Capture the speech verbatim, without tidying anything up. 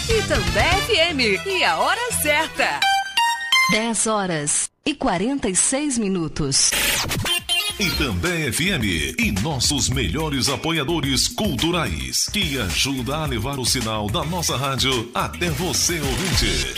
Itambé F M. E a hora certa. dez horas e quarenta e seis minutos. Itambé F M e nossos melhores apoiadores culturais, que ajuda a levar o sinal da nossa rádio até você, ouvinte.